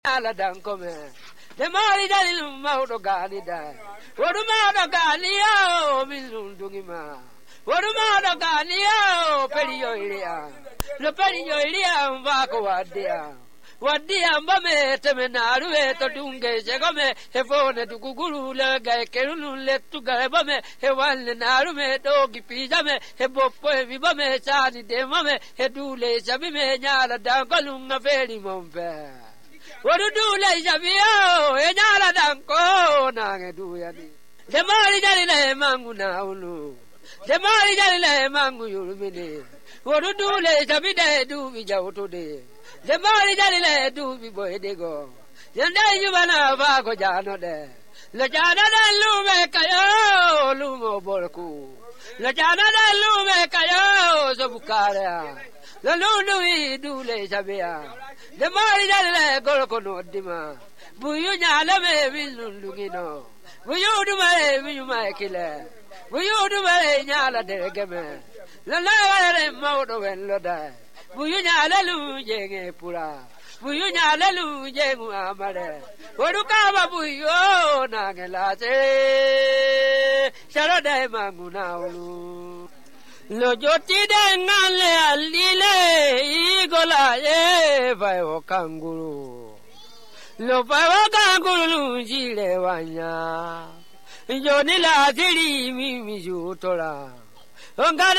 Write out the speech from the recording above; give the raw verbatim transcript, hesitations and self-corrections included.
ala dan come de mari dalil mawdo ganida woduma do ganiya mizundungima woduma do ganiya periyo ilia lo periyo ilia mbako wadia wadia mbame temenaru e to dunge jegome hefone duguguru le gae kerulu le tuga bame he wal naru me dogi pijame he boppo e vibame chani de mame he dule jabime nyala dangalunga feri mombe What do like Javio? Enala Danko, Nagadu Yadi. The Mari Jalile Manguna Ulu. The Mari Jalile Mangu Yurumini. What do like Javide do Vijao today? The Mari Jalile do Viboy Dego. Yanda Yuvana Vago Jano de. La Jana Lume Kayo, Lumo Borku. La Jana Lume Kayo, Zabukaria. La Lulu do le Javia. The Mari Gorokono Dima. Buyuna Lame Lungino. Will you do my will my killer? Will you do my Yala de Game? La Lava Modo and Loda. Buyuna Lalu Jenge Pura. Buyuna Lalu Jengu Amare. Wadukava Buyo Nagelate. Sharada Manguna. Lo joti de ngale alile igola e vai o kanguru lo vai o kanguru jile wanya joni la diri mi mi jutola